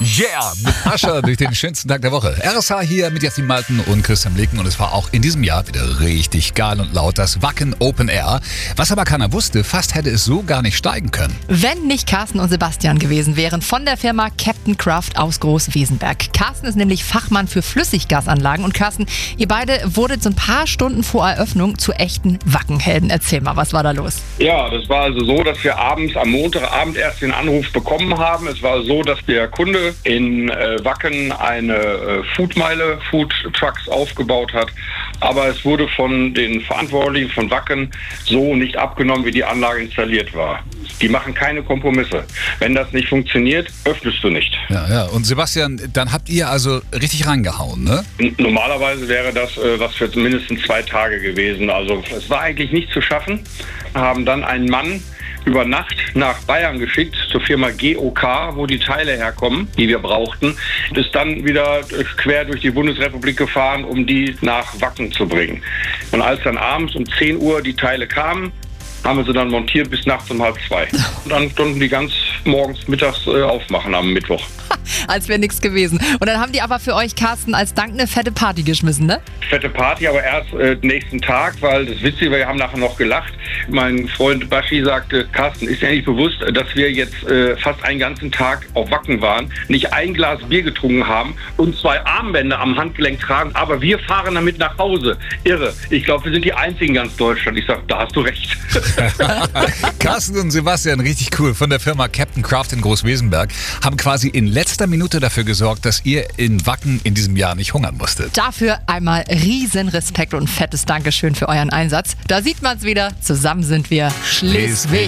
Yeah, mit Ascha durch den schönsten Tag der Woche. RSH hier mit Jasmin Malten und Christian Leken und es war auch in diesem Jahr wieder richtig geil und laut, das Wacken Open Air. Was aber keiner wusste, fast hätte es so gar nicht steigen können. Wenn nicht Carsten und Sebastian gewesen wären von der Firma Captain Craft aus Groß-Wesenberg. Carsten ist nämlich Fachmann für Flüssiggasanlagen und Carsten, ihr beide wurdet so ein paar Stunden vor Eröffnung zu echten Wackenhelden. Erzähl mal, was war da los? Ja, das war also so, dass wir abends am Montagabend erst den Anruf bekommen haben. Es war so, dass der Kunde in Wacken eine Foodmeile, Food Trucks aufgebaut hat. Aber es wurde von den Verantwortlichen von Wacken so nicht abgenommen, wie die Anlage installiert war. Die machen keine Kompromisse. Wenn das nicht funktioniert, öffnest du nicht. Ja. Und Sebastian, dann habt ihr also richtig reingehauen, ne? Normalerweise wäre das was für mindestens 2 Tage gewesen. Also es war eigentlich nicht zu schaffen. Haben dann einen Mann über Nacht nach Bayern geschickt, zur Firma GOK, wo die Teile herkommen, die wir brauchten. Ist dann wieder quer durch die Bundesrepublik gefahren, um die nach Wacken zu bringen. Und als dann abends um 10 Uhr die Teile kamen, haben wir sie dann montiert bis nachts um 1:30. Und dann konnten die ganz morgens, mittags aufmachen am Mittwoch. Als wäre nichts gewesen. Und dann haben die aber für euch, Carsten, als Dank eine fette Party geschmissen, ne? Fette Party, aber erst nächsten Tag, weil das Witzige, wir haben nachher noch gelacht. Mein Freund Baschi sagte, Carsten, ist dir nicht bewusst, dass wir jetzt fast einen ganzen Tag auf Wacken waren, nicht ein Glas Bier getrunken haben und 2 Armbänder am Handgelenk tragen, aber wir fahren damit nach Hause. Irre. Ich glaube, wir sind die Einzigen in ganz Deutschland. Ich sage, da hast du recht. Carsten und Sebastian, richtig cool, von der Firma Captain Craft in Groß-Wesenberg, haben quasi in letzter Minute dafür gesorgt, dass ihr in Wacken in diesem Jahr nicht hungern musstet. Dafür einmal riesen Respekt und fettes Dankeschön für euren Einsatz. Da sieht man's wieder, zusammen sind wir Schleswig.